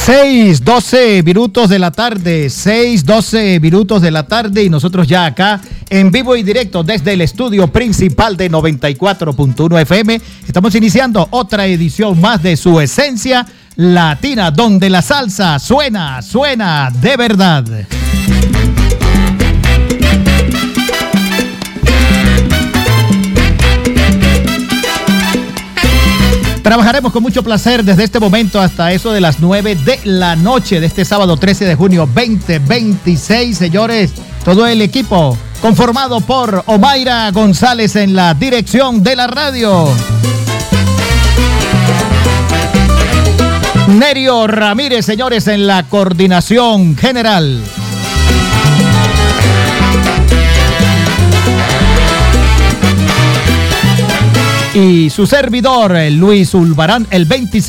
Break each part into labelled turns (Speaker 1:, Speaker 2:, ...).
Speaker 1: 6:12 minutos de la tarde, 6:12 minutos de la tarde y nosotros ya acá en vivo y directo desde el estudio principal de 94.1 FM. Estamos iniciando otra edición más de su esencia latina, donde la salsa suena de verdad. Trabajaremos con mucho placer desde este momento hasta eso de las 9 de la noche de este sábado 13 de junio 2026, señores. Todo el equipo conformado por Omaira González en la dirección de la radio. Nerio Ramírez, señores, en la coordinación general. Y su servidor, Luis Ulvarán, el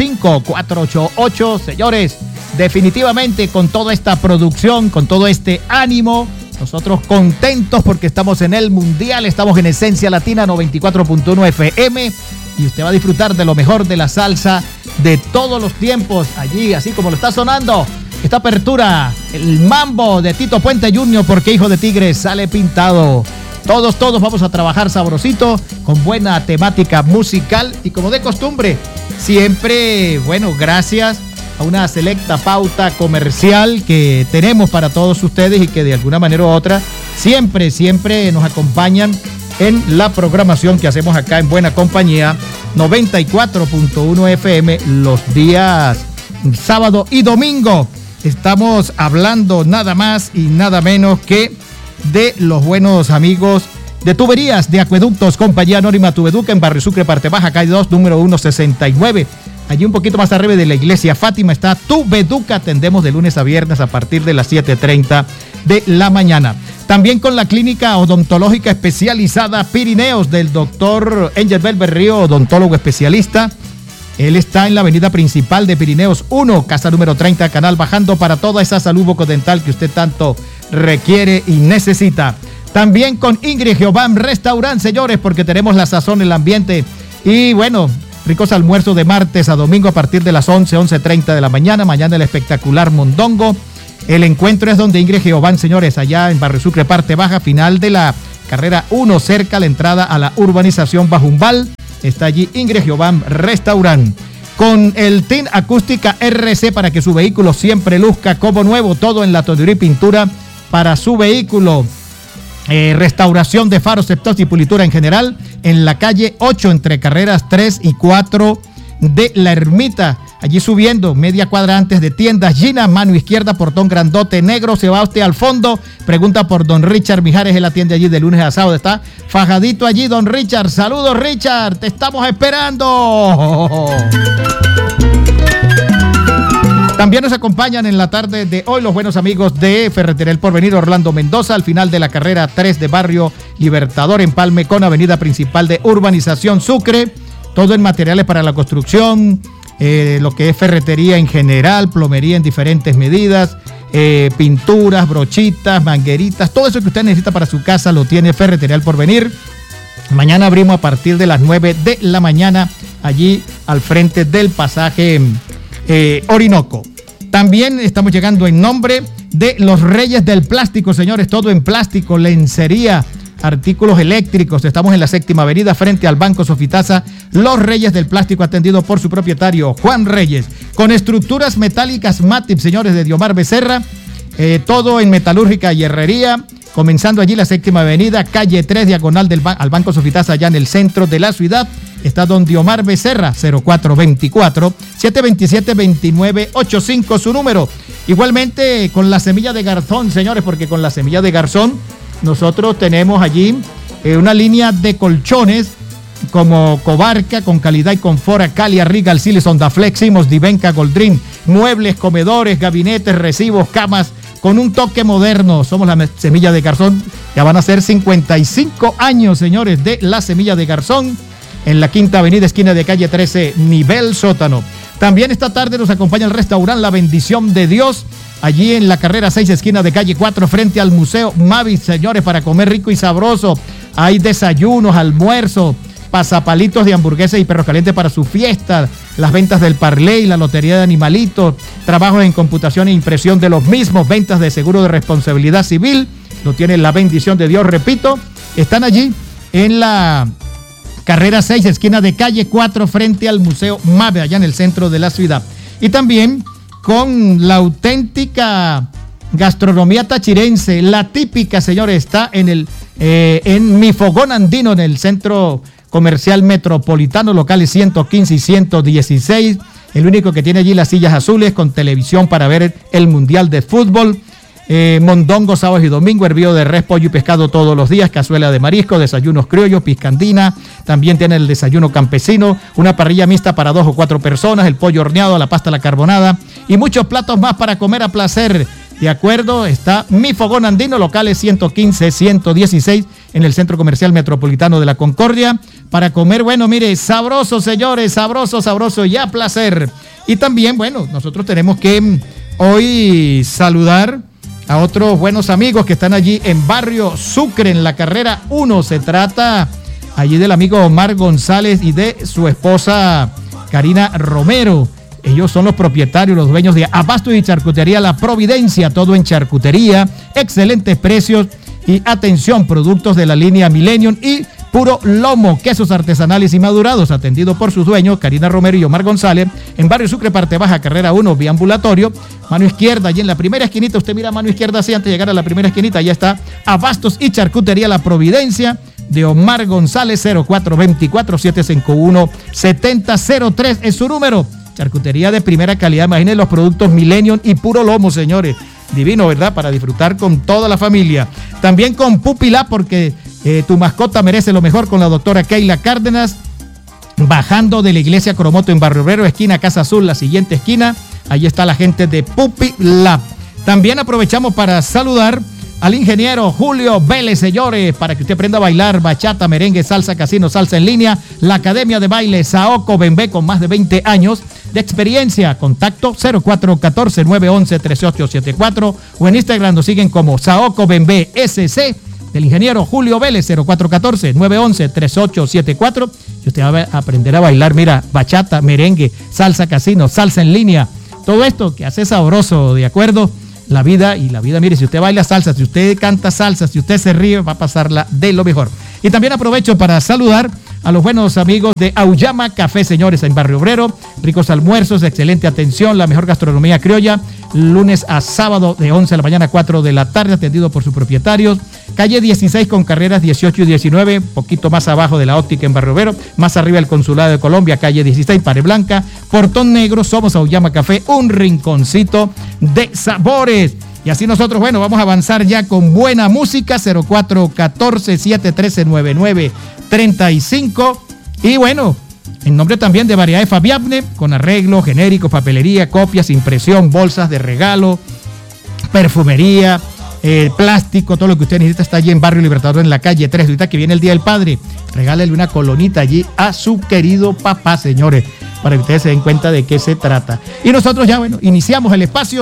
Speaker 1: 25488, señores, definitivamente con toda esta producción, con todo este ánimo, nosotros contentos porque estamos en el Mundial, estamos en Esencia Latina 94.1 FM y usted va a disfrutar de lo mejor de la salsa de todos los tiempos, allí, así como lo está sonando. Esta apertura, el mambo de Tito Puente Jr., porque Hijo de Tigre sale pintado. Todos vamos a trabajar sabrosito, con buena temática musical y como de costumbre, siempre, bueno, gracias a una selecta pauta comercial que tenemos para todos ustedes y que de alguna manera u otra siempre nos acompañan en la programación que hacemos acá en Buena Compañía 94.1 FM los días sábado y domingo. Estamos hablando nada más y nada menos que de los buenos amigos de Tuberías de Acueductos, Compañía Anónima Tubeduca en Barrio Sucre, Parte Baja, calle 2, número 169. Allí un poquito más arriba de la iglesia Fátima está Tubeduca. Atendemos de lunes a viernes a partir de las 7:30 de la mañana. También con la clínica odontológica especializada Pirineos del doctor Angel Belberrío, odontólogo especialista. Él está en la avenida principal de Pirineos 1, casa número 30, Canal Bajando, para toda esa salud bucodental que usted tanto requiere y necesita. También con Ingrid Jehován Restaurant, señores, porque tenemos la sazón, el ambiente y bueno, ricos almuerzos de martes a domingo a partir de las 11:30 de la mañana. Mañana el espectacular mondongo. El encuentro es donde Ingrid Jehován, señores, allá en Barrio Sucre, Parte Baja, final de la carrera 1, cerca a la entrada a la urbanización Bajumbal. Está allí Ingrid Jehován Restaurant. Con el Team Acústica RC para que su vehículo siempre luzca como nuevo. Todo en la tondería y pintura para su vehículo. Restauración de faros, septos y pulitura en general en la calle 8 entre carreras 3 y 4 de La Ermita. Allí subiendo media cuadra antes de tiendas Gina, mano izquierda, portón grandote negro. Se va usted al fondo, pregunta por don Richard Mijares, él atiende allí de lunes a sábado. Está fajadito allí don Richard. Saludos Richard, te estamos esperando. También nos acompañan en la tarde de hoy los buenos amigos de Ferretería El Porvenir Orlando Mendoza, al final de la carrera 3 de Barrio Libertador, Empalme con avenida principal de Urbanización Sucre. Todo en materiales para la construcción, lo que es ferretería en general, plomería en diferentes medidas, pinturas, brochitas, mangueritas, todo eso que usted necesita para su casa lo tiene Ferretería El Porvenir. Mañana abrimos a partir de las 9 de la mañana, allí al frente del pasaje Orinoco. También estamos llegando en nombre de los Reyes del Plástico, señores, todo en plástico, lencería, artículos eléctricos. Estamos en la 7ª avenida frente al Banco Sofitasa. Los Reyes del Plástico, atendido por su propietario Juan Reyes, con estructuras metálicas Matip, señores, de Diomar Becerra. Todo en metalúrgica y herrería, comenzando allí la 7ª avenida, calle 3, diagonal al Banco Sofitasa, allá en el centro de la ciudad. Está don Diomar Becerra, 0424-727-2985, su número. Igualmente con la semilla de Garzón, señores, porque con la semilla de Garzón nosotros tenemos allí una línea de colchones como Cobarca, con calidad y confort, Calia, Regal, Silis, Ondaflex, Simos, Divenca, Goldrin, muebles, comedores, gabinetes, recibos, camas, con un toque moderno. Somos la semilla de Garzón. Ya van a ser 55 años, señores, de la semilla de Garzón, en la 5ª avenida, esquina de calle 13, nivel sótano. También esta tarde nos acompaña el restaurante La Bendición de Dios, allí en la carrera 6, esquina de calle 4, frente al Museo Mavis, señores, para comer rico y sabroso. Hay desayunos, almuerzo, pasapalitos de hamburguesas y perros calientes para su fiesta, las ventas del Parley, la lotería de animalitos, trabajos en computación e impresión de los mismos, ventas de seguro de responsabilidad civil, lo tiene la bendición de Dios, repito, están allí en la carrera 6, esquina de calle 4, frente al Museo Mave, allá en el centro de la ciudad. Y también con la auténtica gastronomía tachirense, la típica, señores, está en Mi Fogón Andino, en el centro comercial metropolitano, locales 115 y 116, el único que tiene allí las sillas azules con televisión para ver el Mundial de Fútbol. Mondongo sábados y domingo, hervido de res, pollo y pescado todos los días, cazuela de marisco, desayunos criollos, piscandina, también tiene el desayuno campesino, una parrilla mixta para 2 o 4 personas, el pollo horneado, la pasta a la carbonada y muchos platos más para comer a placer. De acuerdo, está Mi Fogón Andino, locales 115, 116, en el Centro Comercial Metropolitano de la Concordia, para comer, bueno, mire, sabroso, señores, sabroso y a placer. Y también, bueno, nosotros tenemos que hoy saludar a otros buenos amigos que están allí en Barrio Sucre, en la carrera 1. Se trata allí del amigo Omar González y de su esposa Karina Romero. Ellos son los propietarios, los dueños de Abastos y Charcutería La Providencia, todo en charcutería, excelentes precios y atención, productos de la línea Millennium y puro lomo, quesos artesanales y madurados, atendido por sus dueños, Karina Romero y Omar González, en Barrio Sucre, parte baja, carrera 1, vía ambulatorio, mano izquierda, allí en la primera esquinita, usted mira mano izquierda así, antes de llegar a la primera esquinita, allá está Abastos y Charcutería La Providencia, de Omar González, 0424-751-7003 es su número. Charcutería de primera calidad, imaginen los productos Millennium y puro lomo, señores. Divino, ¿verdad? Para disfrutar con toda la familia. También con Pupilá, porque tu mascota merece lo mejor, con la doctora Keila Cárdenas, bajando de la iglesia Coromoto en Barrio Obrero, esquina Casa Azul, la siguiente esquina. Ahí está la gente de Pupilá. También aprovechamos para saludar al ingeniero Julio Vélez, señores, para que usted aprenda a bailar bachata, merengue, salsa, casino, salsa en línea. La Academia de Baile Saoco Bembé, con más de 20 años de experiencia. Contacto 0414-911-3874 o en Instagram nos siguen como Saoco Bembé SC del ingeniero Julio Vélez, 0414-911-3874. Y usted va a aprender a bailar, mira, bachata, merengue, salsa, casino, salsa en línea. Todo esto que hace sabroso, ¿de acuerdo? La vida, mire, si usted baila salsa, si usted canta salsa, si usted se ríe, va a pasarla de lo mejor. Y también aprovecho para saludar a los buenos amigos de Auyama Café, señores, en Barrio Obrero. Ricos almuerzos, excelente atención, la mejor gastronomía criolla, lunes a sábado de 11 de la mañana a 4 de la tarde, atendido por sus propietarios. Calle 16 con carreras 18 y 19, poquito más abajo de la óptica en Barrio Obrero, más arriba el Consulado de Colombia, calle 16, Pared Blanca, Portón Negro. Somos Auyama Café, un rinconcito de sabores. Y así nosotros, bueno, vamos a avanzar ya con buena música, 0414-713-9935. Y bueno, en nombre también de Variedades Fabiabne, con arreglo, genérico, papelería, copias, impresión, bolsas de regalo, perfumería, plástico, todo lo que usted necesita está allí en Barrio Libertador, en la calle 3. Ahorita que viene el Día del Padre, regálele una colonita allí a su querido papá, señores, para que ustedes se den cuenta de qué se trata. Y nosotros ya, bueno, iniciamos el espacio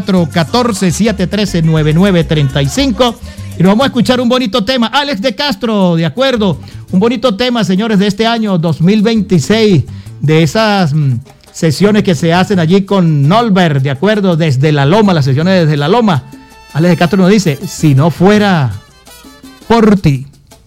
Speaker 1: 0414-713-9935 y nos vamos a escuchar un bonito tema. Alex de Castro, de acuerdo, un bonito tema, señores, de este año 2026, de esas sesiones que se hacen allí con Nolbert, de acuerdo, desde La Loma, las sesiones desde La Loma. Alex de Castro nos dice, si no fuera por ti.